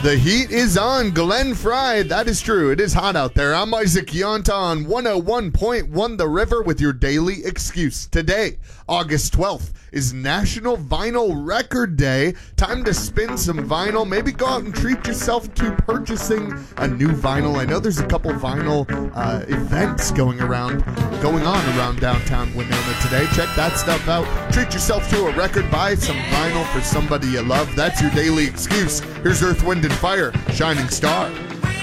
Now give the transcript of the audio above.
The heat is on. Glenn Fry, that is true. It is hot out there. I'm Isaac Yonta on 101.1 The River with your daily excuse. Today, August 12th, is National Vinyl Record Day. Time to spin some vinyl. Maybe go out and treat yourself to purchasing a new vinyl. I know there's a couple vinyl events going on around downtown Winona today. Check that stuff out. Treat yourself to a record. Buy some vinyl for somebody you love. That's your daily excuse. Here's Earth, Wind, and Fire, Shining Star.